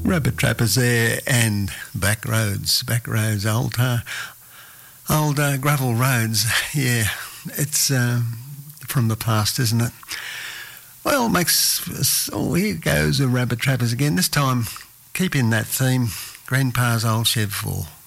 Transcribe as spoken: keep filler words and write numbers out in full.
Rabbit trappers there and back roads, back roads, old uh, old uh, gravel roads. Yeah, it's um, from the past, isn't it? Well, it makes oh here goes the rabbit trappers again. This time, keep in that theme. Grandpa's old Chev four.